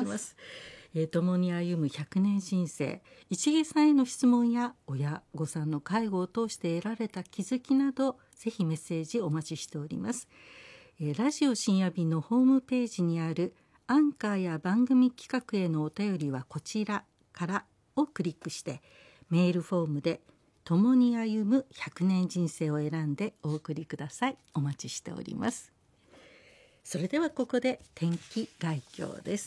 ます。共に歩む100年人生、市毛さんへの質問や親御さんの介護を通して得られた気づきなど、ぜひメッセージお待ちしております。ラジオ深夜便のホームページにあるアンカーや番組企画へのお便りはこちらからをクリックして、メールフォームで共に歩む100年人生を選んでお送りください。お待ちしております。それではここで天気概況です。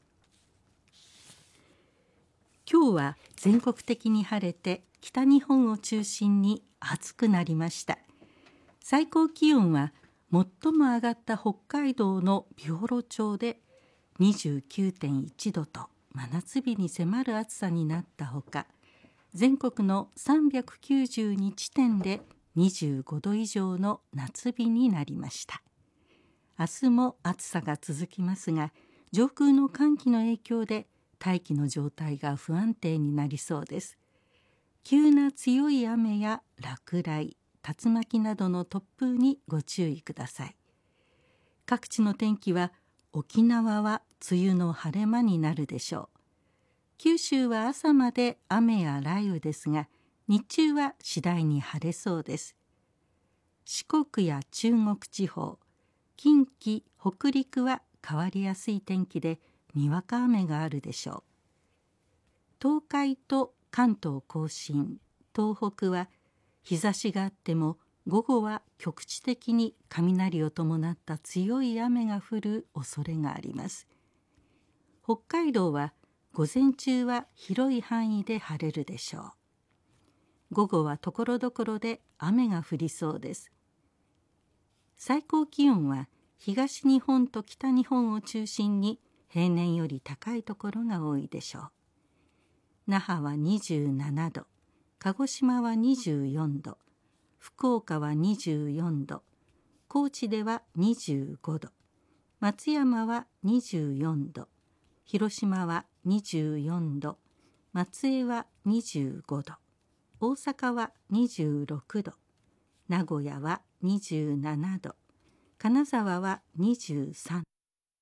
今日は全国的に晴れて北日本を中心に暑くなりました。最高気温は最も上がった北海道の美幌町で 29.1 度と真夏日に迫る暑さになったほか、全国の392地点で25度以上の夏日になりました。明日も暑さが続きますが、上空の寒気の影響で大気の状態が不安定になりそうです。急な強い雨や落雷、竜巻などの突風にご注意ください。各地の天気は、沖縄は梅雨の晴れ間になるでしょう。九州は朝まで雨や雷雨ですが、日中は次第に晴れそうです。四国や中国地方、近畿、北陸は変わりやすい天気で、にわか雨があるでしょう。東海と関東甲信、東北は日差しがあっても午後は局地的に雷を伴った強い雨が降る恐れがあります。北海道は午前中は広い範囲で晴れるでしょう。午後はところどころで雨が降りそうです。最高気温は東日本と北日本を中心に平年より高いところが多いでしょう。那覇は27度、鹿児島は24度、福岡は24度、高知では25度、松山は24度、広島は24度、松江は25度、大阪は26度、名古屋は27度、金沢は23度。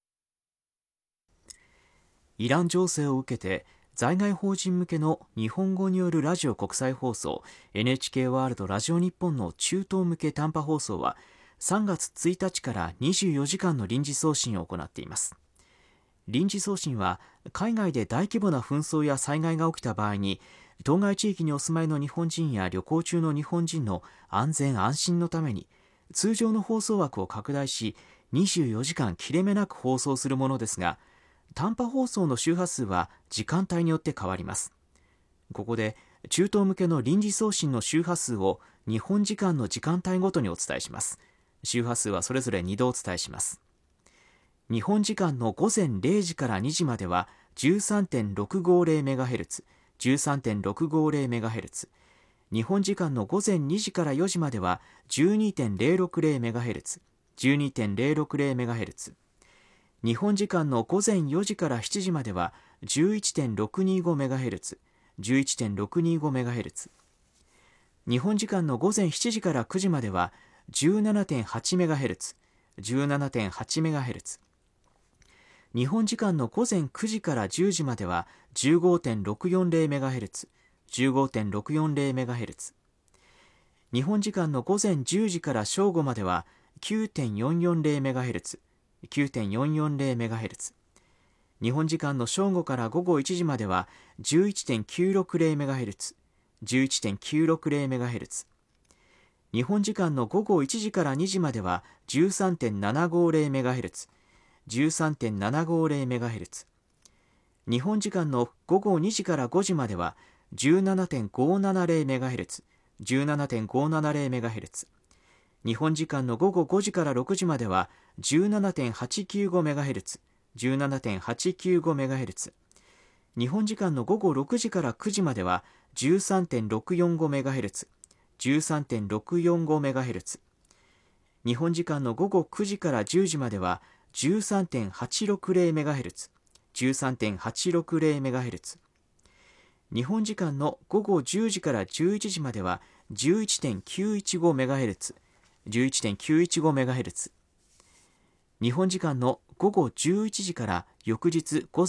イラン情勢を受けて在外邦人向けの日本語によるラジオ国際放送 NHK ワールドラジオ日本の中東向け短波放送は3月1日から24時間の臨時送信を行っています。臨時送信は海外で大規模な紛争や災害が起きた場合に当該地域にお住まいの日本人や旅行中の日本人の安全安心のために通常の放送枠を拡大し24時間切れ目なく放送するものですが、短波放送の周波数は時間帯によって変わります。ここで中東向けの臨時送信の周波数を日本時間の時間帯ごとにお伝えします。周波数はそれぞれ2度お伝えします。日本時間の午前0時から2時までは 13.650MHz、13.650MHz、日本時間の午前2時から4時までは 12.060MHz、12.060MHz、日本時間の午前4時から7時までは 11.625MHz、11.625MHz、日本時間の午前7時から9時までは 17.8MHz、17.8MHz、日本時間の午前9時から10時までは 15.640MHz、15.640MHz、日本時間の午前10時から正午までは 9.440MHz、9.440MHz、日本時間の正午から午後1時までは 11.960MHz、11.960MHz、日本時間の午後1時から2時までは 13.750MHz、13.750MHz、日本時間の午後2時から5時までは 17.570MHz、17.570MHz、日本時間の午後5時から6時までは 17.895MHz、17.895MHz、日本時間の午後6時から9時までは 13.645MHz、13.645MHz、日本時間の午後9時から10時までは 13.860MHz、13.860MHz、日本時間の午後10時から11時までは 11.915MHz、11.915MHz、日本時間の午後11時から翌日午前